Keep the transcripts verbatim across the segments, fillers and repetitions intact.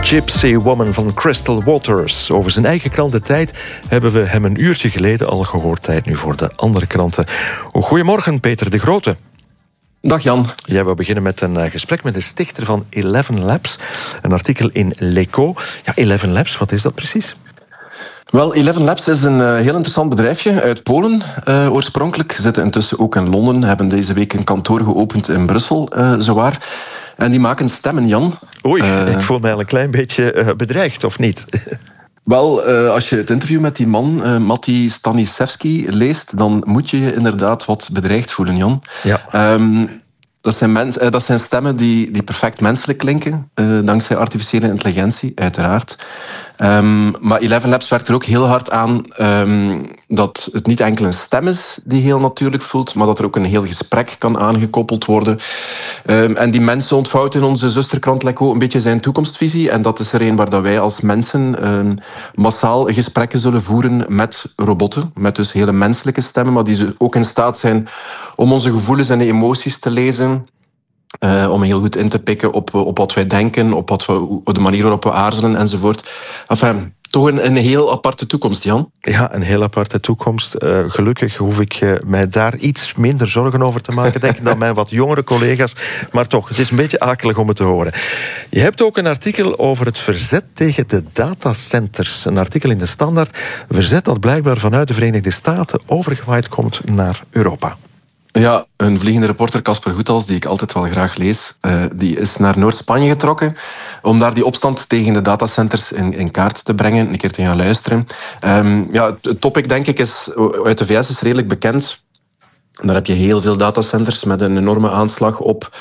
Gypsy Woman van Crystal Waters. Over zijn eigen krantentijd hebben we hem een uurtje geleden al gehoord. Tijd nu voor de andere kranten. Goedemorgen, Peter de Grote. Dag Jan. Jij wil beginnen met een gesprek met de stichter van Eleven Labs. Een artikel in L'Echo. Ja, Eleven Labs, wat is dat precies? Wel, Eleven Labs is een uh, heel interessant bedrijfje uit Polen. Uh, oorspronkelijk zitten intussen ook in Londen. Hebben deze week een kantoor geopend in Brussel, uh, zowaar. En die maken stemmen, Jan. Oei, uh, ik voel mij al een klein beetje uh, bedreigd, of niet? Wel, uh, als je het interview met die man, uh, Matti Stanisewski, leest, dan moet je je inderdaad wat bedreigd voelen, Jan. Ja. Um, dat, zijn mens, uh, dat zijn stemmen die, die perfect menselijk klinken, uh, dankzij artificiële intelligentie, uiteraard. Um, maar Eleven Labs werkt er ook heel hard aan um, dat het niet enkel een stem is die heel natuurlijk voelt, maar dat er ook een heel gesprek kan aangekoppeld worden. Um, en die mensen ontvouwt in onze zusterkrant L'Echo een beetje zijn toekomstvisie. En dat is er een waar dat wij als mensen um, massaal gesprekken zullen voeren met robotten. Met dus hele menselijke stemmen, maar die ook in staat zijn om onze gevoelens en emoties te lezen. Uh, om heel goed in te pikken op, op wat wij denken, op, wat we, op de manier waarop we aarzelen enzovoort. Enfin, toch een, een heel aparte toekomst, Jan. Ja, een heel aparte toekomst. Uh, gelukkig hoef ik uh, mij daar iets minder zorgen over te maken, denk ik, dan mijn wat jongere collega's. Maar toch, het is een beetje akelig om het te horen. Je hebt ook een artikel over het verzet tegen de datacenters. Een artikel in de Standaard. Verzet dat blijkbaar vanuit de Verenigde Staten overgewaaid komt naar Europa. Ja, een vliegende reporter, Casper Goethals, die ik altijd wel graag lees, uh, die is naar Noord-Spanje getrokken om daar die opstand tegen de datacenters in, in kaart te brengen, een keer te gaan luisteren. Um, ja, het topic, denk ik, is uit de V S is redelijk bekend. Daar heb je heel veel datacenters met een enorme aanslag op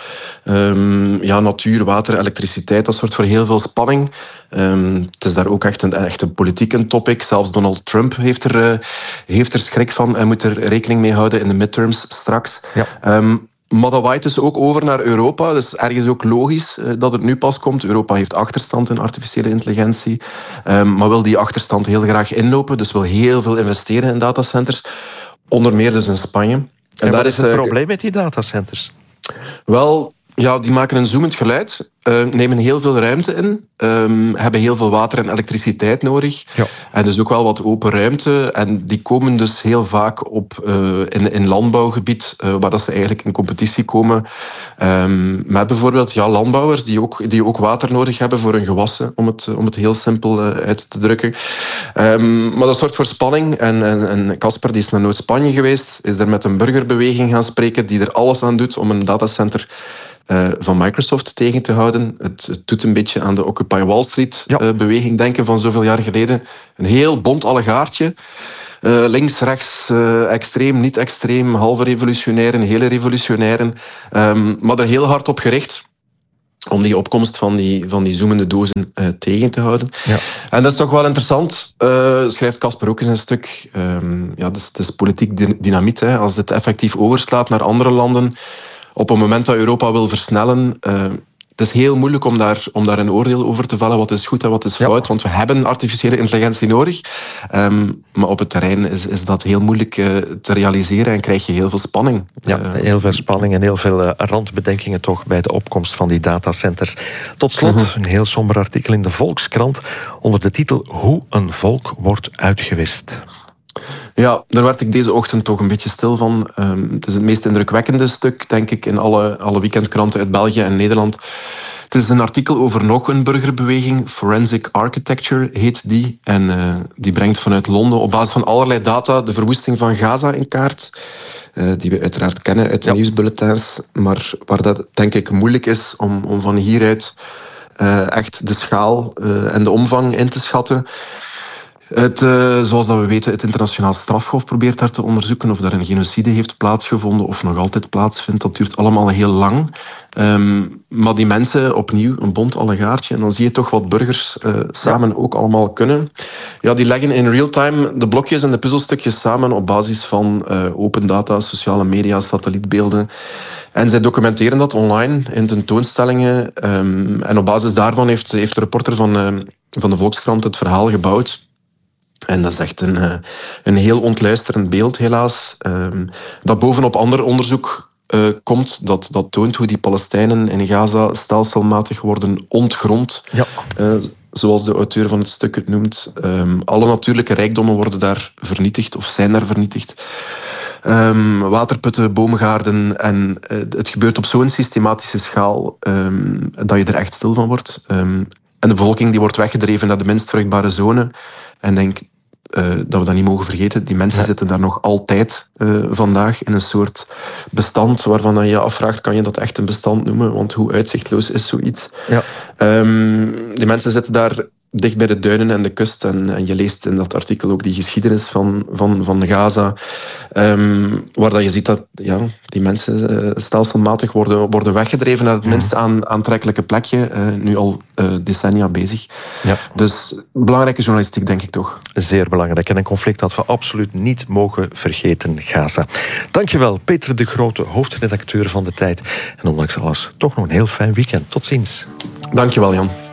um, ja, natuur, water, elektriciteit. Dat zorgt voor heel veel spanning. Um, het is daar ook echt een, echt een politiek een topic. Zelfs Donald Trump heeft er, uh, heeft er schrik van en moet er rekening mee houden in de midterms straks. Ja. Um, maar dat waait dus ook over naar Europa. Dus ergens ook logisch uh, dat het nu pas komt. Europa heeft achterstand in artificiële intelligentie. Um, maar wil die achterstand heel graag inlopen. Dus wil heel veel investeren in datacenters. Onder meer dus in Spanje. En, en wat is het uh, probleem met die datacenters? Wel, ja, die maken een zoemend geluid, uh, nemen heel veel ruimte in, um, hebben heel veel water en elektriciteit nodig. Ja. En dus ook wel wat open ruimte. En die komen dus heel vaak op uh, in, in landbouwgebied, uh, waar dat ze eigenlijk in competitie komen um, met bijvoorbeeld ja, landbouwers die ook, die ook water nodig hebben voor hun gewassen, om het, om het heel simpel uh, uit te drukken. Um, maar dat zorgt voor spanning. En Casper, die is naar Noord-Spanje geweest, is er met een burgerbeweging gaan spreken die er alles aan doet om een datacenter Uh, van Microsoft tegen te houden. Het, het doet een beetje aan de Occupy Wall Street ja. uh, beweging denken van zoveel jaar geleden. Een heel bont allegaartje. Uh, links, rechts, uh, extreem, niet extreem, halve revolutionairen, hele revolutionairen. Um, maar er heel hard op gericht om die opkomst van die, van die zoemende dozen uh, tegen te houden. Ja. En dat is toch wel interessant, uh, schrijft Casper ook in zijn stuk. Um, ja, het is, het is politiek dynamiet. Hè. Als dit effectief overslaat naar andere landen, op het moment dat Europa wil versnellen, uh, het is heel moeilijk om daar, om daar een oordeel over te vellen. Wat is goed en wat is fout? Ja. Want we hebben artificiële intelligentie nodig. Um, maar op het terrein is, is dat heel moeilijk uh, te realiseren en krijg je heel veel spanning. Ja, uh, heel veel spanning en heel veel uh, randbedenkingen toch bij de opkomst van die datacenters. Tot slot, uh-huh. een heel somber artikel in de Volkskrant onder de titel Hoe een volk wordt uitgewist. Ja, daar werd ik deze ochtend toch een beetje stil van. Um, het is het meest indrukwekkende stuk, denk ik, in alle, alle weekendkranten uit België en Nederland. Het is een artikel over nog een burgerbeweging. Forensic Architecture heet die. En uh, die brengt vanuit Londen op basis van allerlei data de verwoesting van Gaza in kaart. Uh, die we uiteraard kennen uit de ja. nieuwsbulletins. Maar waar dat, denk ik, moeilijk is om, om van hieruit uh, echt de schaal uh, en de omvang in te schatten. Het, uh, zoals dat we weten, het internationaal strafhof probeert daar te onderzoeken of daar een genocide heeft plaatsgevonden of nog altijd plaatsvindt. Dat duurt allemaal heel lang. Um, maar die mensen, opnieuw, een bont allegaartje. En dan zie je toch wat burgers uh, samen ook allemaal kunnen. Ja, die leggen in real time de blokjes en de puzzelstukjes samen op basis van uh, open data, sociale media, satellietbeelden. En zij documenteren dat online in tentoonstellingen. Um, en op basis daarvan heeft, heeft de reporter van, uh, van de Volkskrant het verhaal gebouwd. En dat is echt een, een heel ontluisterend beeld, helaas. Um, dat bovenop ander onderzoek uh, komt. Dat, dat toont hoe die Palestijnen in Gaza stelselmatig worden ontgrond. Ja. Uh, zoals de auteur van het stuk het noemt. Um, alle natuurlijke rijkdommen worden daar vernietigd of zijn daar vernietigd. Um, waterputten, boomgaarden. En uh, het gebeurt op zo'n systematische schaal um, dat je er echt stil van wordt. Um, en de bevolking die wordt weggedreven naar de minst vruchtbare zone. En denk uh, dat we dat niet mogen vergeten. Die mensen ja. zitten daar nog altijd uh, vandaag in een soort bestand waarvan je je afvraagt, kan je dat echt een bestand noemen? Want hoe uitzichtloos is zoiets? Ja. Um, die mensen zitten daar dicht bij de duinen en de kust. En, en je leest in dat artikel ook die geschiedenis van, van, van Gaza. Um, waar dat je ziet dat ja, die mensen uh, stelselmatig worden, worden weggedreven naar het minst aan, aantrekkelijke plekje. Uh, nu al uh, decennia bezig. Ja. Dus belangrijke journalistiek, denk ik toch. Zeer belangrijk. En een conflict dat we absoluut niet mogen vergeten, Gaza. Dankjewel, Peter de Grote, hoofdredacteur van De Tijd. En ondanks alles, toch nog een heel fijn weekend. Tot ziens. Dankjewel, Jan.